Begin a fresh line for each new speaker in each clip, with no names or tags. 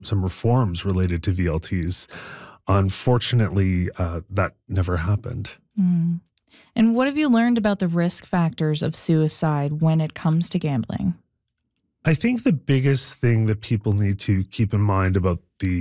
some reforms related to VLTs. Unfortunately, that never happened.
Mm. And what have you learned about the risk factors of suicide when it comes to gambling?
I think the biggest thing that people need to keep in mind about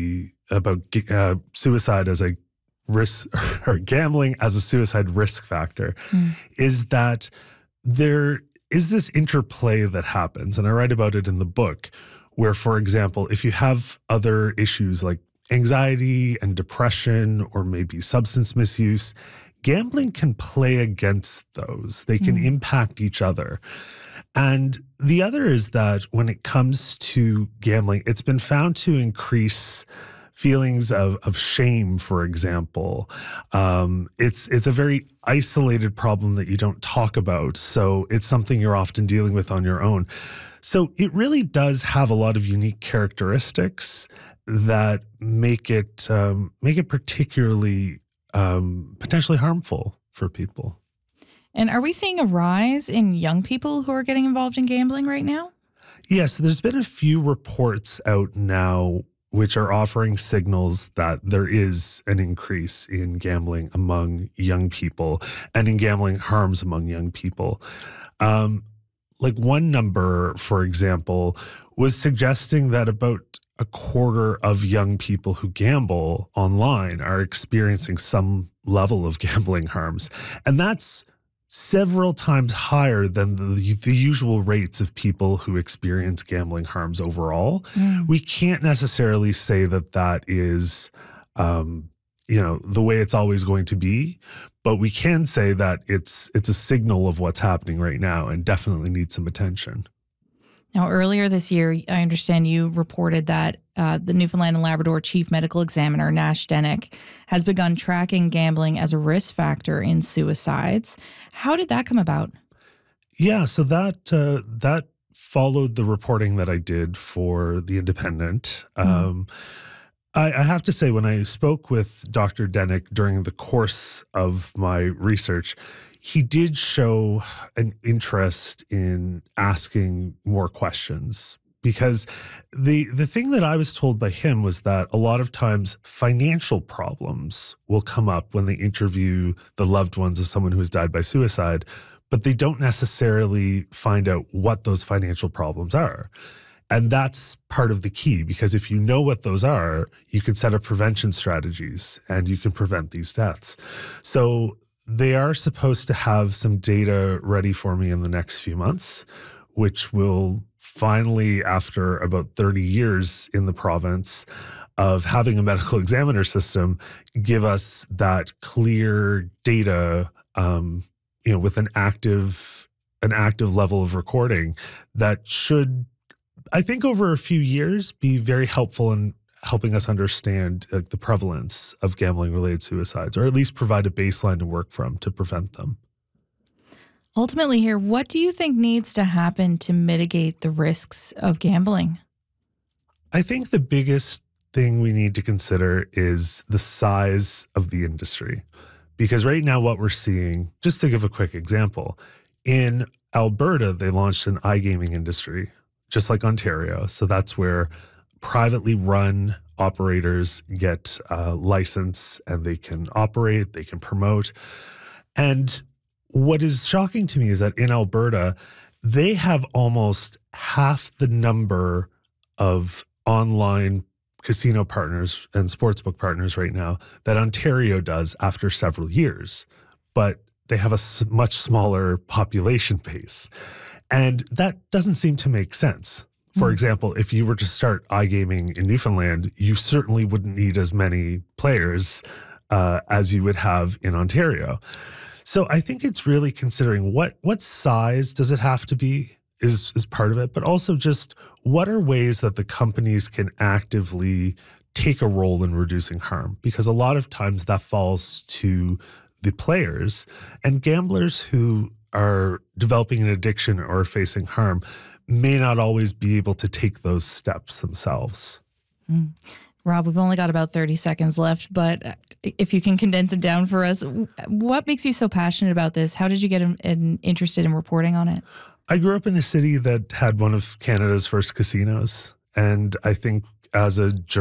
suicide as a risk, or gambling as a suicide risk factor, is that there is this interplay that happens, and I write about it in the book, where, for example, if you have other issues like anxiety and depression or maybe substance misuse, gambling can play against those. They can impact each other. And the other is that when it comes to gambling, it's been found to increase feelings of shame, for example. It's a very isolated problem that you don't talk about. So it's something you're often dealing with on your own. So it really does have a lot of unique characteristics that make it particularly potentially harmful for people.
And are we seeing a rise in young people who are getting involved in gambling right now?
Yes, there's been a few reports out now which are offering signals that there is an increase in gambling among young people and in gambling harms among young people. Like one number, for example, was suggesting that about a quarter of young people who gamble online are experiencing some level of gambling harms. And that's several times higher than the usual rates of people who experience gambling harms overall. We can't necessarily say that that is, the way it's always going to be, but we can say that it's a signal of what's happening right now and definitely needs some attention.
Now, earlier this year, I understand you reported that the Newfoundland and Labrador Chief Medical Examiner, Nash Dennick, has begun tracking gambling as a risk factor in suicides. How did that come about?
Yeah, so that followed the reporting that I did for The Independent. I have to say, when I spoke with Dr. Dennick during the course of my research, he did show an interest in asking more questions, because the thing that I was told by him was that a lot of times financial problems will come up when they interview the loved ones of someone who has died by suicide, but they don't necessarily find out what those financial problems are. And that's part of the key, because if you know what those are, you can set up prevention strategies and you can prevent these deaths. So they are supposed to have some data ready for me in the next few months, which will finally, after about 30 years in the province of having a medical examiner system, give us that clear data, with an active level of recording that should, I think, over a few years be very helpful in helping us understand the prevalence of gambling-related suicides, or at least provide a baseline to work from to prevent them.
Ultimately here, what do you think needs to happen to mitigate the risks of gambling?
I think the biggest thing we need to consider is the size of the industry. Because right now what we're seeing, just to give a quick example, in Alberta, they launched an iGaming industry, just like Ontario. So that's where privately run operators get a license and they can operate, they can promote. And what is shocking to me is that in Alberta, they have almost half the number of online casino partners and sportsbook partners right now that Ontario does after several years. But they have a much smaller population base. And that doesn't seem to make sense. For example, if you were to start iGaming in Newfoundland, you certainly wouldn't need as many players as you would have in Ontario. So I think it's really considering what size does it have to be is part of it, but also just what are ways that the companies can actively take a role in reducing harm? Because a lot of times that falls to the players, and gamblers who are developing an addiction or facing harm may not always be able to take those steps themselves.
Rob, we've only got about 30 seconds left, but if you can condense it down for us, what makes you so passionate about this? How did you get interested in reporting on it?
I grew up in a city that had one of Canada's first casinos. And I think as a